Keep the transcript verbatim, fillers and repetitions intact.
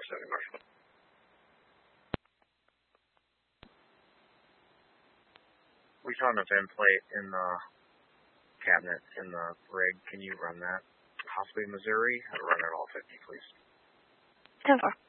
seven Marshall. We found a VIN plate in the cabinet in the rig. Can you run that? Possibly Missouri. I'd run it all fifty, please. ten four.